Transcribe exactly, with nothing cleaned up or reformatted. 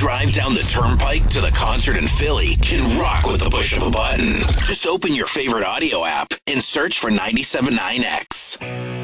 drive down the turnpike to the concert in Philly can rock with the push of a button. Just open your favorite audio app and search for ninety-seven point nine X.